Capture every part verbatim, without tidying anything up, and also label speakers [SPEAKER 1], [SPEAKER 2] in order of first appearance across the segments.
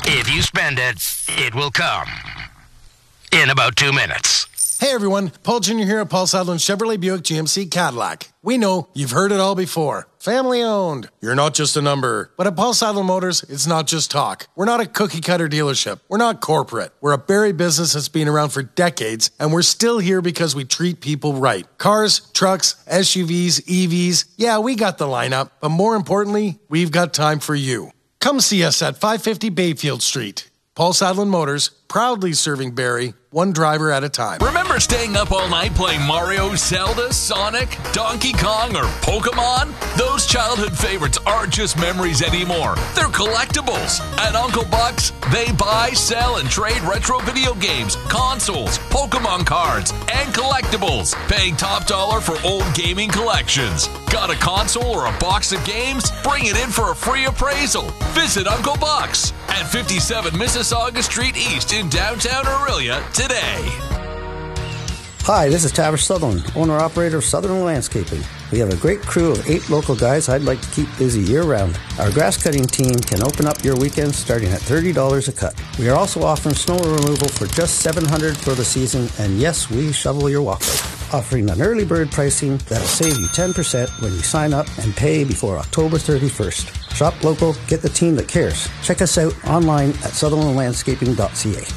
[SPEAKER 1] If you spend it, it will come in about two minutes.
[SPEAKER 2] Hey everyone, Paul Junior here at Paul Sadlin Chevrolet Buick G M C Cadillac. We know you've heard it all before. Family owned. You're not just a number. But at Paul Sadlin Motors, it's not just talk. We're not a cookie cutter dealership. We're not corporate. We're a Barrie business that's been around for decades, and we're still here because we treat people right. Cars, trucks, S U Vs, E Vs, yeah, we got the lineup. But more importantly, we've got time for you. Come see us at five fifty Bayfield Street. Paul Sadlin Motors, proudly serving Barrie, one driver at a time.
[SPEAKER 3] Remember staying up all night playing Mario, Zelda, Sonic, Donkey Kong, or Pokemon? Those childhood favorites aren't just memories anymore. They're collectibles. At Uncle Buck's, they buy, sell, and trade retro video games, consoles, Pokemon cards, and collectibles, paying top dollar for old gaming collections. Got a console or a box of games? Bring it in for a free appraisal. Visit Uncle Buck's at fifty-seven Mississauga Street East in downtown Orillia today.
[SPEAKER 4] Hi, this is Tavish Sutherland, owner-operator of Southern Landscaping. We have a great crew of eight local guys I'd like to keep busy year-round. Our grass-cutting team can open up your weekends starting at thirty dollars a cut. We are also offering snow removal for just seven hundred dollars for the season, and yes, we shovel your walkway. Offering an early bird pricing that'll save you ten percent when you sign up and pay before October thirty-first. Shop local, get the team that cares. Check us out online at sutherland landscaping dot c a.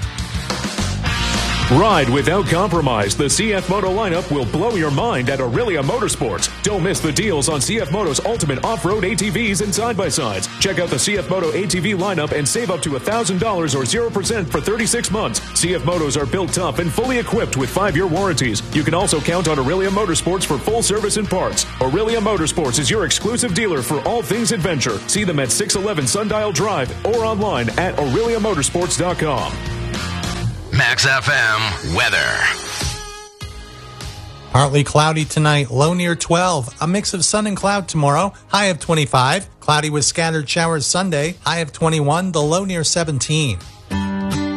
[SPEAKER 5] Ride without compromise. The C F Moto lineup will blow your mind at Aurelia Motorsports. Don't miss the deals on C F Moto's ultimate off-road A T Vs and side-by-sides. Check out the C F Moto A T V lineup and save up to one thousand dollars or zero percent for thirty-six months. C F Motos are built tough and fully equipped with five-year warranties. You can also count on Aurelia Motorsports for full service and parts. Aurelia Motorsports is your exclusive dealer for all things adventure. See them at six eleven Sundial Drive or online at aurelia motorsports dot com.
[SPEAKER 1] Max F M weather.
[SPEAKER 6] Partly cloudy tonight, low near twelve. A mix of sun and cloud tomorrow, high of twenty-five. Cloudy with scattered showers Sunday, high of twenty-one, the low near seventeen.